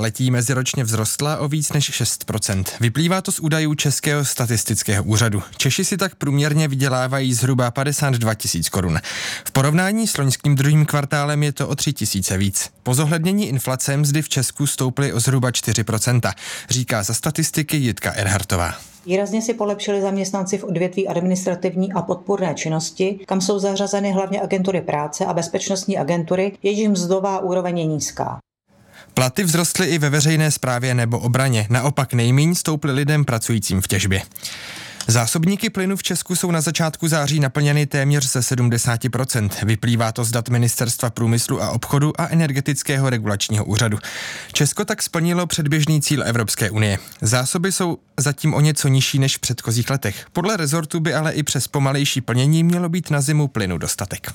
čtvrtletí meziročně vzrostla o víc než 6%. Vyplývá to z údajů Českého statistického úřadu. Češi si tak průměrně vydělávají zhruba 52 000 korun. V porovnání s loňským druhým kvartálem je to o 3 000 víc. Po zohlednění inflace mzdy v Česku stouply o zhruba 4%, říká za statistiky Jitka Erhartová. Výrazně si polepšili zaměstnanci v odvětví administrativní a podpůrné činnosti, kam jsou zařazeny hlavně agentury práce a bezpečnostní agentury, jejichž mzdová úroveň je nízká. Platy vzrostly i ve veřejné správě nebo obraně, naopak nejmíň stouply lidem pracujícím v těžbě. Zásobníky plynu v Česku jsou na začátku září naplněny téměř ze 70%. Vyplývá to z dat Ministerstva průmyslu a obchodu a Energetického regulačního úřadu. Česko tak splnilo předběžný cíl Evropské unie. Zásoby jsou zatím o něco nižší než v předchozích letech. Podle rezortu by ale i přes pomalejší plnění mělo být na zimu plynu dostatek.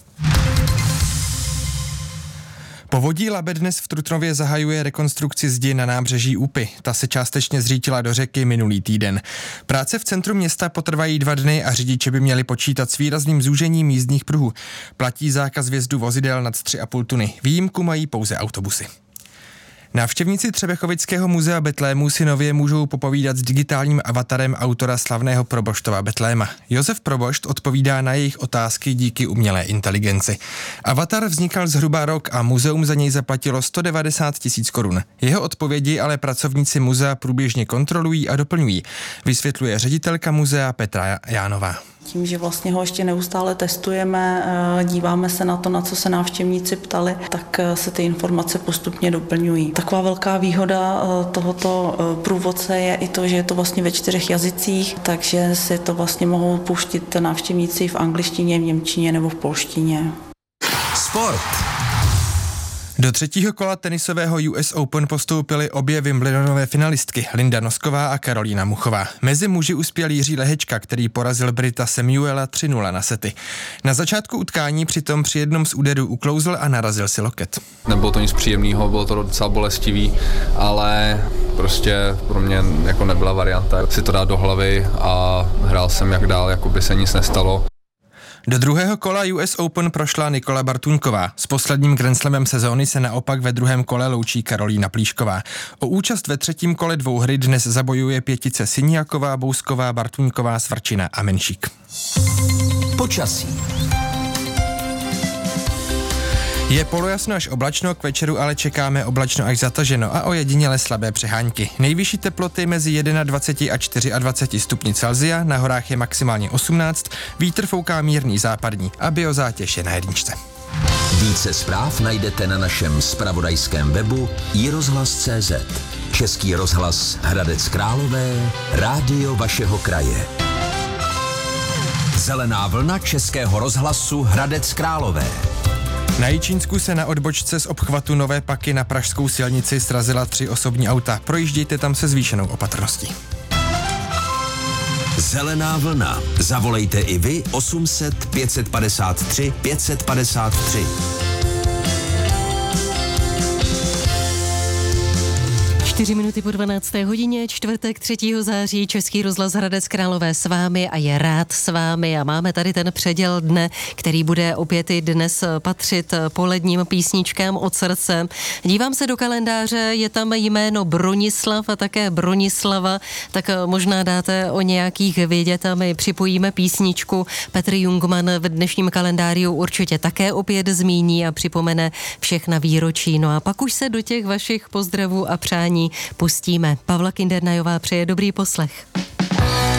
Povodí Labe dnes v Trutnově zahajuje rekonstrukci zdi na nábřeží Úpy. Ta se částečně zřítila do řeky minulý týden. Práce v centru města potrvají 2 dny a řidiči by měli počítat s výrazným zúžením jízdních pruhů. Platí zákaz vjezdu vozidel nad 3,5 tuny. Výjimku mají pouze autobusy. Návštěvníci Třebechovického muzea Betlému si nově můžou popovídat s digitálním avatarem autora slavného Proboštova Betléma. Josef Probošt odpovídá na jejich otázky díky umělé inteligenci. Avatar vznikal zhruba rok a muzeum za něj zaplatilo 190 000 korun. Jeho odpovědi ale pracovníci muzea průběžně kontrolují a doplňují, vysvětluje ředitelka muzea Petra Jánová. Tím, že vlastně ho ještě neustále testujeme, díváme se na to, na co se návštěvníci ptali, tak se ty informace postupně doplňují. Taková velká výhoda tohoto průvodce je i to, že je to vlastně ve 4 jazycích, takže si to vlastně mohou pouštět návštěvníci v angličtině, v němčině nebo v polštině. Sport. Do 3. kola tenisového US Open postoupily obě Wimbledonové finalistky Linda Nosková a Karolína Muchová. Mezi muži uspěl Jiří Lehečka, který porazil Brita Samuela 3-0 na sety. Na začátku utkání přitom při jednom z úderů uklouzl a narazil si loket. Nebylo to nic příjemného, bylo to docela bolestivý, ale prostě pro mě jako nebyla varianta si to dát do hlavy a hrál jsem jak dál, jako by se nic nestalo. Do 2. kola US Open prošla Nikola Bartuňková. S posledním grandslamem sezóny se naopak ve 2. kole loučí Karolína Plíšková. O účast ve 3. kole dvouhry dnes zabojuje pětice Siniaková, Bousková, Bartuňková, Svrčina a Menšík. Počasí. Je polojasno až oblačno, k večeru ale čekáme oblačno až zataženo a ojediněle slabé přehánky. Nejvyšší teploty mezi 21 a 24 stupni Celsia, na horách je maximálně 18, vítr fouká mírný západní a biozátěž je na 1. Více zpráv najdete na našem zpravodajském webu iRozhlas.cz. Český rozhlas Hradec Králové, rádio vašeho kraje. Zelená vlna Českého rozhlasu Hradec Králové. Na Jičínsku se na odbočce z obchvatu Nové Paky na pražskou silnici srazila 3 osobní auta. Projíždějte tam se zvýšenou opatrností. Zelená vlna. Zavolejte i vy 800 553 553. 4 minuty po 12. hodině, čtvrtek 3. září, Český rozhlas Hradec Králové s vámi a je rád s vámi a máme tady ten předěl dne, který bude opět i dnes patřit poledním písničkám od srdce. Dívám se do kalendáře, je tam jméno Bronislav a také Bronislava, tak možná dáte o nějakých vědět a my připojíme písničku. Petr Jungmann v dnešním kalendáriu určitě také opět zmíní a připomene všechna výročí. No a pak už se do těch vašich pozdravů a přání pustíme. Pavla Kindernajová přeje dobrý poslech.